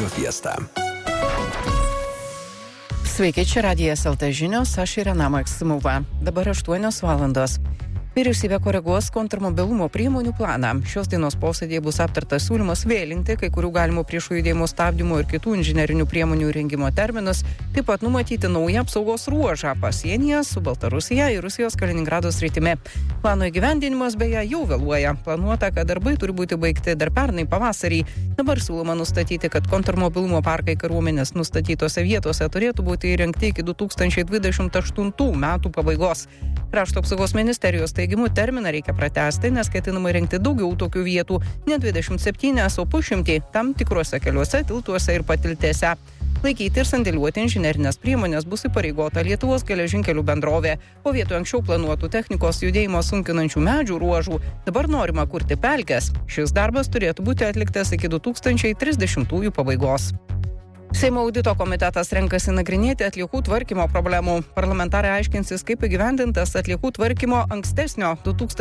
Fiesta. Sveiki, čia Radijas LT žinios, aš Irena Maksimova. Dabar 8 valandos. Vyriausybė koreguos kontrmobilumo priemonių planą. Šios dienos posėdėje bus aptartas siūlymas vėlinti kai kurių galimų priešų judėjimo stabdymo ir kitų inžinerinių priemonių rengimo terminus, taip pat numatyti naują apsaugos ruožą pasienyje su Baltarusija ir Rusijos Kaliningrado sritimi. Plano įgyvendinimas beje jau vėluoja. Planuota, kad darbai turi būti baigti dar pernai pavasarį. Dabar siūloma nustatyti, kad kontrmobilumo parkai kariuomenės nustatytose vietose turėtų būti įrengti iki 2028 metų pabaigos. Krašto apsaugos ministerijos teigimu terminą reikia pratęsti, nes ketinama įrengti daugiau tokių vietų, ne 27, o pusšimtį, tam tikrose keliuose, tiltuose ir patiltėse. Laikyti ir sandėliuoti inžinerinės priemonės bus įpareigota Lietuvos geležinkelių bendrovė, o vietoj anksčiau planuotų technikos judėjimo sunkinančių medžių ruožų dabar norima kurti pelkes. Šis darbas turėtų būti atliktas iki 2030 pabaigos. Seimo audito komitetas renkasi nagrinėti atliekų tvarkymo problemų. Parlamentarai aiškinsis, kaip įgyvendintas atliekų tvarkymo ankstesnio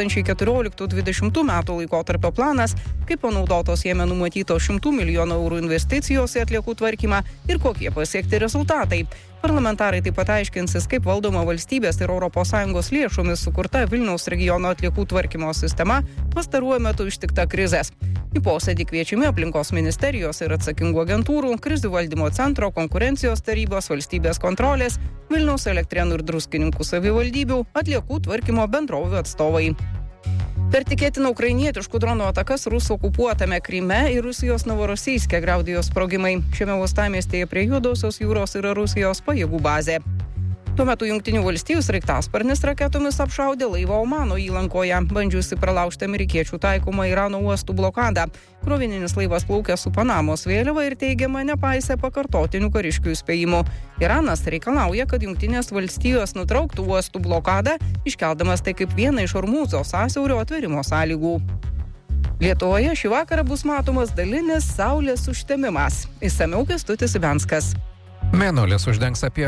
2014-2020 metų laikotarpio planas, kaip panaudotos jame numatytos 100 milijonų eurų investicijos į atliekų tvarkymą ir kokie pasiekti rezultatai. Parlamentarai taip pat aiškinsis, kaip valdoma valstybės ir ES lėšomis sukurta Vilniaus regiono atliekų tvarkymo sistema pastaruoju metu ištikta krizės. Į posėdį kviečiami aplinkos ministerijos ir atsakingų agentūrų, krizių valdymo centro, konkurencijos tarybos, valstybės kontrolės, Vilniaus Elektrėnų ir Druskininkų savivaldybių, atliekų tvarkymo bendrovių atstovai. Per tikėtiną ukrainietiškų dronų atakas Rusų okupuotame Kryme ir Rusijos Novorosijske griaudėjo sprogimai. Šiame uostamiestyje prie Juodosios jūros yra Rusijos pajėgų bazė. Tuo metu Jungtinių valstijų sraigtasparnis raketomis apšaudė laivą Omano įlankoje, bandžiusi pralaužti amerikiečių taikomą Irano uostų blokadą. Krovininis laivas plaukė su Panamos vėliava ir teigiama nepaisė pakartotinių kariškių įspėjimų. Iranas reikalauja, kad Jungtinės valstijos nutrauktų uostų blokadą, iškeldamas tai kaip vieną iš Ormūzo sąsiaurio atverimo sąlygų. Lietuvoje šį vakarą bus matomas dalinis saulės užtemimas. Išsamiau Kęstutis Ibenskas. Mėnulis uždengs apie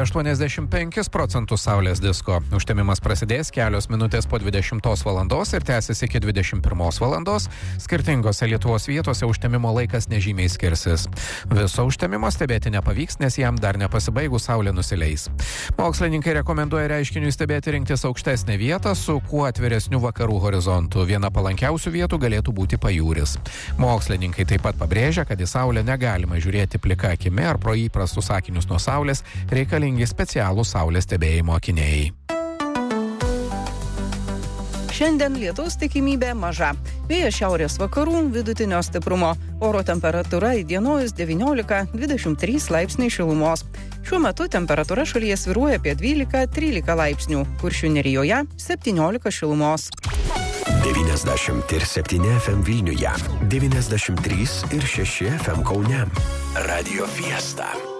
85% saulės disko. Užtemimas prasidės kelios minutės po 20 valandos ir tęsis iki 21 valandos. Skirtingose Lietuvos vietose užtemimo laikas nežymiai skirsis. Viso užtemimo stebėti nepavyks, nes jam dar nepasibaigus saulė nusileis. Mokslininkai rekomenduoja reiškiniui stebėti rinktis aukštesnę vietą su kuo atviresniu vakarų horizontu. Viena palankiausių vietų galėtų būti pajūris. Mokslininkai taip pat pabrėžia, kad į saulę negalima žiūrėti plika akimi ar pro įprastus akinius nuo saulės, reikalingi specialų saulės stebėjimo akiniai. Šiandien lietaus tikimybė maža. Vėjas šiaurės vakarų vidutinio stiprumo. Oro temperatūra įdienojus 19-23 laipsniai šilumos. Šiuo metu temperatūra šalyje svyruoja apie 12-13 laipsnių. Kuršių nerijoje 17 šilumos. 97 FM Vilniuje, 93 ir 6 FM Kaune. Radio Fiesta.